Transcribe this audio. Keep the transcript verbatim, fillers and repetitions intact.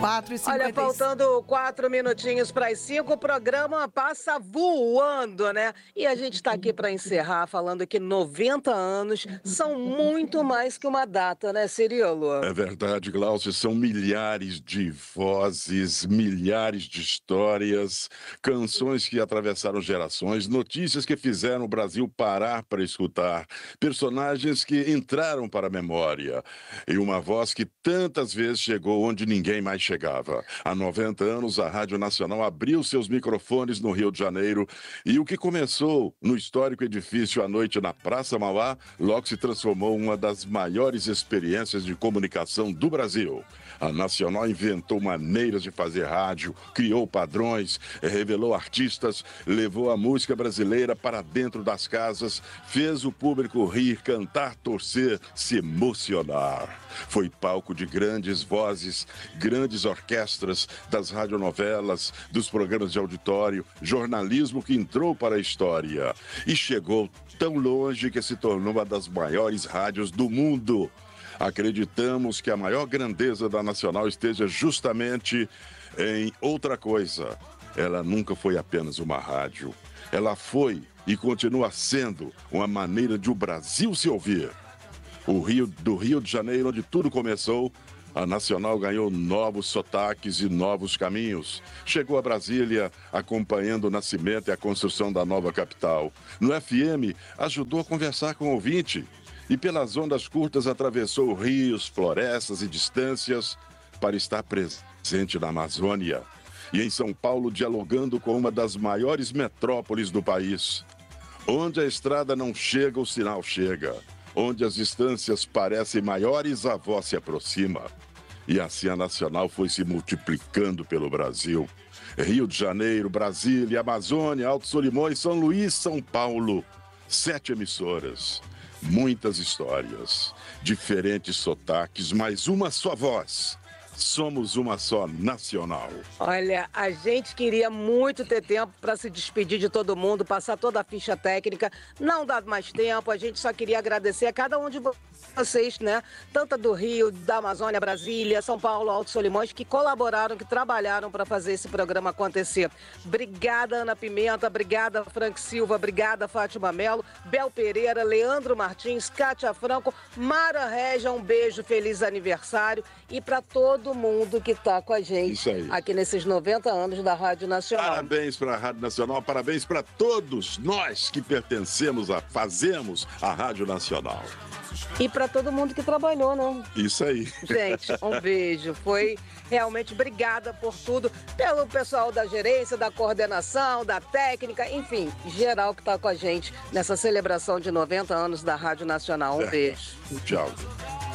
quatro e cinquenta e cinco. Olha, faltando quatro minutinhos para as cinco, o programa passa voando, né? E a gente está aqui para encerrar falando que noventa anos são muito mais que uma data, né, Cirilo? É verdade, Glaucio, são milhares de vozes, milhares de histórias, canções que atravessaram gerações, notícias que fizeram o Brasil parar para escutar, personagens que entraram para a memória e uma voz que tantas vezes chegou onde ninguém mais chegava. Há noventa anos, a Rádio Nacional abriu seus microfones no Rio de Janeiro e o que começou no histórico edifício à noite na Praça Mauá, logo se transformou em uma das maiores experiências de comunicação do Brasil. A Nacional inventou maneiras de fazer rádio, criou padrões, revelou artistas, levou a música brasileira para dentro das casas, fez o público rir, cantar, torcer, se emocionar. Foi palco de grandes vozes, grandes orquestras, das radionovelas, dos programas de auditório, jornalismo que entrou para a história e chegou tão longe que se tornou uma das maiores rádios do mundo. Acreditamos que a maior grandeza da Nacional esteja justamente em outra coisa. Ela nunca foi apenas uma rádio. Ela foi e continua sendo uma maneira de o Brasil se ouvir. O Rio, do Rio de Janeiro, onde tudo começou, a Nacional ganhou novos sotaques e novos caminhos. Chegou a Brasília acompanhando o nascimento e a construção da nova capital. No F M, ajudou a conversar com o ouvinte. E pelas ondas curtas atravessou rios, florestas e distâncias para estar presente na Amazônia. E em São Paulo, dialogando com uma das maiores metrópoles do país. Onde a estrada não chega, o sinal chega. Onde as distâncias parecem maiores, a voz se aproxima. E assim a Nacional foi se multiplicando pelo Brasil. Rio de Janeiro, Brasília, Amazônia, Alto Solimões, São Luís, São Paulo. Sete emissoras, muitas histórias, diferentes sotaques, mas uma só voz. Somos uma só Nacional. Olha, a gente queria muito ter tempo para se despedir de todo mundo, passar toda a ficha técnica. Não dá mais tempo, a gente só queria agradecer a cada um de vocês, né? Tanto do Rio, da Amazônia, Brasília, São Paulo, Alto Solimões, que colaboraram, que trabalharam para fazer esse programa acontecer. Obrigada, Ana Pimenta, obrigada, Frank Silva, obrigada, Fátima Melo, Bel Pereira, Leandro Martins, Kátia Franco, Mara Regia, um beijo, feliz aniversário. E para todo mundo que está com a gente aqui nesses noventa anos da Rádio Nacional. Parabéns para a Rádio Nacional, parabéns para todos nós que pertencemos a, fazemos a Rádio Nacional. E para todo mundo que trabalhou, né? Isso aí. Gente, um beijo. Foi realmente obrigada por tudo, pelo pessoal da gerência, da coordenação, da técnica, enfim, geral que está com a gente nessa celebração de noventa anos da Rádio Nacional. Um beijo. Tchau.